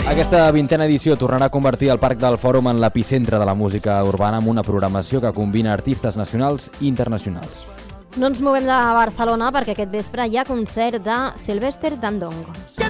Aquesta 20a edició tornarà a convertir el Parc del Fòrum en l'epicentre de la música urbana amb una programació que combina artistes nacionals i internacionals. No ens movem de Barcelona perquè aquest vespre hi ha concert de Sylvester Dandong.